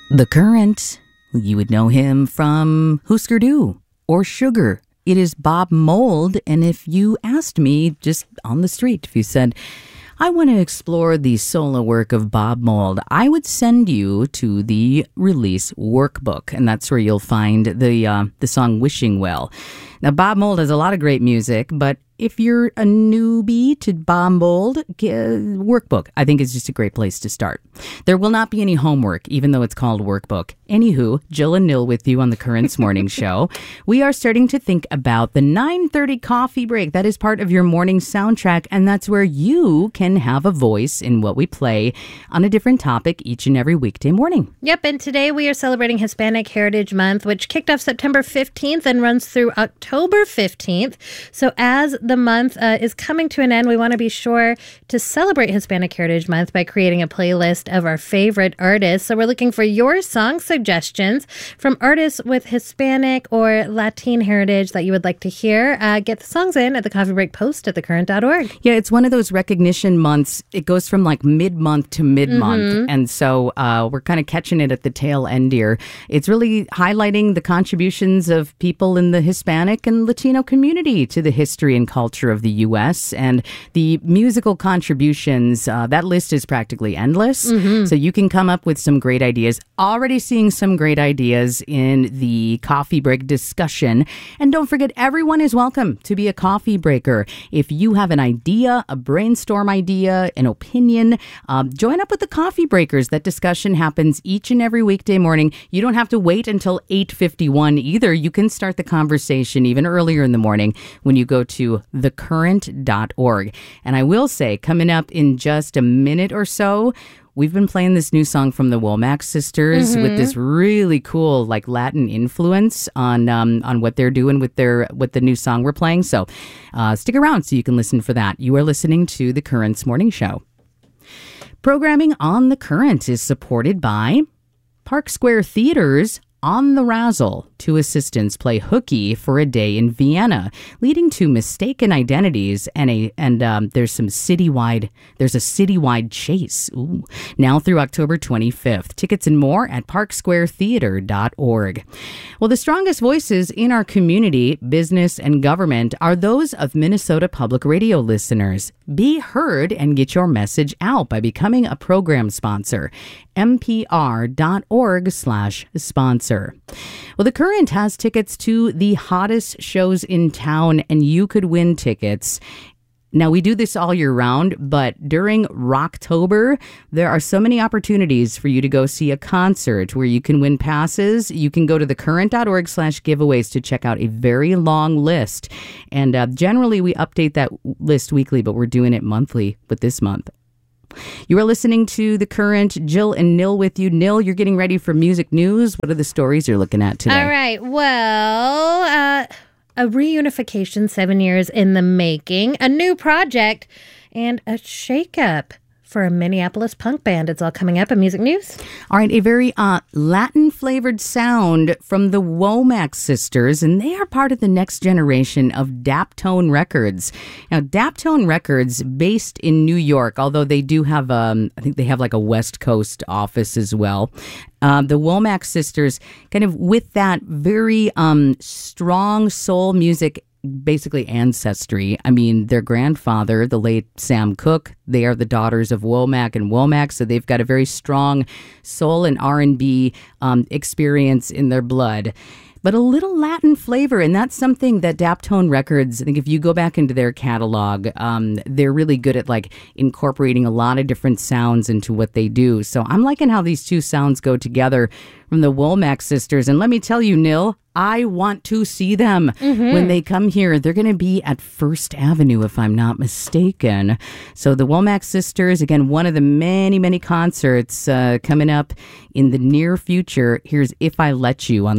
The Current. You would know him from Husker Du or Sugar. It is Bob Mould, and if you asked me just on the street, if you said, I want to explore the solo work of Bob Mould, I would send you to the release workbook, and that's where you'll find the song Wishing Well. Now, Bob Mould has a lot of great music, but if you're a newbie to Bob Mould, workbook, I think is just a great place to start. There will not be any homework, even though it's called workbook. Anywho, Jill and Nil with you on the Currents Morning Show. We are starting to think about the 9:30 coffee break. That is part of your morning soundtrack, and that's where you can have a voice in what we play on a different topic each and every weekday morning. Yep, and today we are celebrating Hispanic Heritage Month, which kicked off September 15th and runs through October 15th. So as the month is coming to an end, we want to be sure to celebrate Hispanic Heritage Month by creating a playlist of our favorite artists. So we're looking for your song suggestions from artists with Hispanic or Latin heritage that you would like to hear. Get the songs in at the Coffee Break Post at thecurrent.org. Yeah, it's one of those recognition months. It goes from like mid-month to mid-month. And so we're kind of catching it at the tail end here. It's really highlighting the contributions of people in the Hispanic and Latino community to the history and culture of the U.S. and the musical contributions. That list is practically endless. So you can come up with some great ideas. Already seeing some great ideas in the coffee break discussion. And don't forget, everyone is welcome to be a coffee breaker. If you have an idea, a brainstorm idea, an opinion, join up with the coffee breakers. That discussion happens each and every weekday morning. You don't have to wait until 8:51 either. You can start the conversation even earlier in the morning when you go to thecurrent.org. And I will say, coming up in just a minute or so, we've been playing this new song from the Womack sisters with this really cool like Latin influence on what they're doing with the new song we're playing. So stick around so you can listen for that. You are listening to The Currents Morning Show. Programming on The Current is supported by Park Square Theater's On the Razzle. Two assistants play hooky for a day in Vienna, leading to mistaken identities and there's a citywide chase. Ooh. Now through October 25th. Tickets and more at parksquaretheater.org. Well, the strongest voices in our community, business, and government are those of Minnesota Public Radio listeners. Be heard and get your message out by becoming a program sponsor. mpr.org/sponsor. Well, the Current has tickets to the hottest shows in town, and you could win tickets. Now, we do this all year round, but during Rocktober, there are so many opportunities for you to go see a concert where you can win passes. You can go to thecurrent.org/giveaways to check out a very long list. And generally, we update that list weekly, but we're doing it monthly with this month. You are listening to The Current. Jill and Nil with you. Nil, you're getting ready for music news. What are the stories you're looking at today? All right. Well, a reunification 7 years in the making, a new project, and a shakeup for a Minneapolis punk band. It's all coming up in music news. All right, a very Latin-flavored sound from the Womack sisters, and they are part of the next generation of Daptone Records. Now, Daptone Records, based in New York, although they do have, I think they have like a West Coast office as well. The Womack sisters, kind of with that very strong soul music basically ancestry. I mean, their grandfather, the late Sam Cooke, they are the daughters of Womack and Womack, so they've got a very strong soul and R&B experience in their blood. But a little Latin flavor, and that's something that Daptone Records, I think if you go back into their catalog, they're really good at like incorporating a lot of different sounds into what they do. So I'm liking how these two sounds go together from the Womack sisters. And let me tell you, Nil, I want to see them when they come here. They're going to be at First Avenue, if I'm not mistaken. So the Womack sisters, again, one of the many, many concerts coming up in the near future. Here's If I Let You on